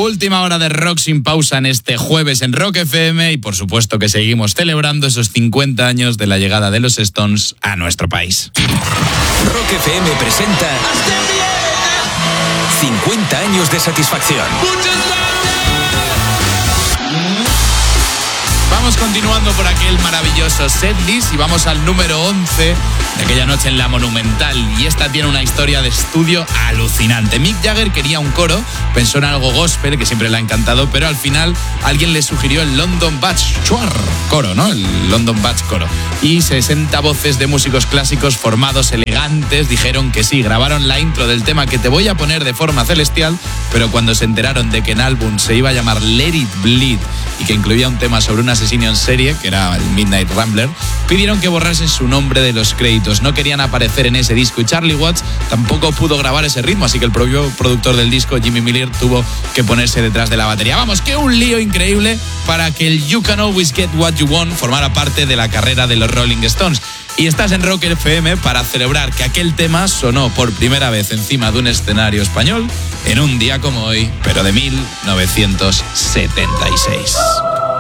Última hora de Rock sin pausa en este jueves en Rock FM y por supuesto que seguimos celebrando esos 50 años de la llegada de los Stones a nuestro país. Rock FM presenta 50 años de satisfacción. Vamos continuando por aquel maravilloso setlist y vamos al número 11 de aquella noche en la Monumental. Y esta tiene una historia de estudio alucinante. Mick Jagger quería un coro, pensó en algo gospel, que siempre le ha encantado, pero al final alguien le sugirió el London Bach coro, ¿no? El London Bach coro. Y 60 voces de músicos clásicos formados, elegantes, dijeron que sí. Grabaron la intro del tema que te voy a poner de forma celestial, pero cuando se enteraron de que el álbum se iba a llamar Let It Bleed y que incluía un tema sobre un asesino en serie, que era el Midnight Rambler, pidieron que borrasen su nombre de los créditos. No querían aparecer en ese disco y Charlie Watts tampoco pudo grabar ese ritmo, así que el propio productor del disco, Jimmy Miller, tuvo que ponerse detrás de la batería. Vamos, que un lío increíble para que el You Can Always Get What You Want formara parte de la carrera de los Rolling Stones. Y estás en Rock FM para celebrar que aquel tema sonó por primera vez encima de un escenario español en un día como hoy, pero de 1976.